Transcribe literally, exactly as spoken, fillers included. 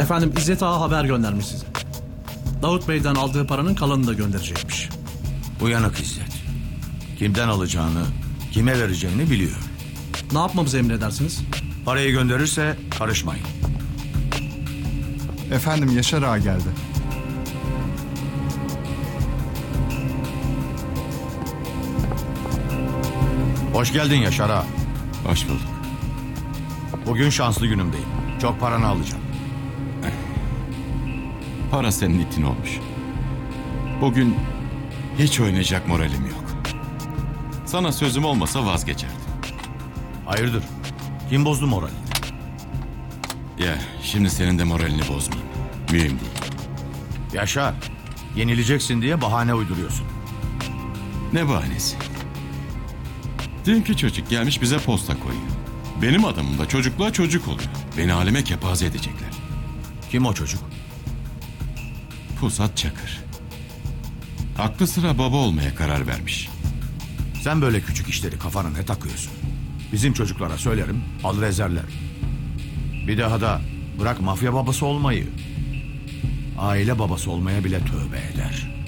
Efendim İzzet Ağa haber göndermiş size. Davut Bey'den aldığı paranın kalanını da gönderecekmiş. Uyanık İzzet. Kimden alacağını, kime vereceğini biliyor. Ne yapmamızı emredersiniz? Parayı gönderirse karışmayın. Efendim Yaşar Ağa geldi. Hoş geldin Yaşar Ağa. Hoş bulduk. Bugün şanslı günümdeyim. Çok paranı alacağım. Para senin itin olmuş. Bugün hiç oynayacak moralim yok. Sana sözüm olmasa vazgeçerdim. Hayırdır? Kim bozdu moralini? Ya şimdi senin de moralini bozmayayım. Mühim değil. Yaşar, yenileceksin diye bahane uyduruyorsun. Ne bahanesi? Dünkü çocuk gelmiş bize posta koyuyor. Benim adamım da çocukluğa çocuk oluyor. Beni halime kepaze edecekler. Kim o çocuk? Pusat Çakır. Aklı sıra baba olmaya karar vermiş. Sen böyle küçük işleri kafana ne takıyorsun? Bizim çocuklara söylerim, alır ezerler. Bir daha da bırak mafya babası olmayı, aile babası olmaya bile tövbe eder.